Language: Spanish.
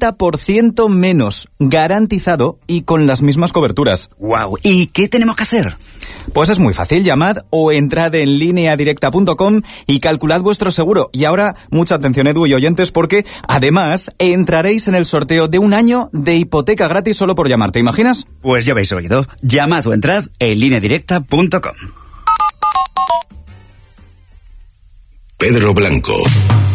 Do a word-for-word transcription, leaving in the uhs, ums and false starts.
treinta por ciento menos, garantizado y con las mismas coberturas. ¡Wow! ¿Y qué tenemos que hacer? Pues es muy fácil, llamad o entrad en línea directa punto com y calculad vuestro seguro. Y ahora, mucha atención, Edu y oyentes, porque además entraréis en el sorteo de un año de hipoteca gratis solo por llamar. ¿Te imaginas? Pues ya habéis oído. Llamad o entrad en línea directa punto com. Pedro Blanco.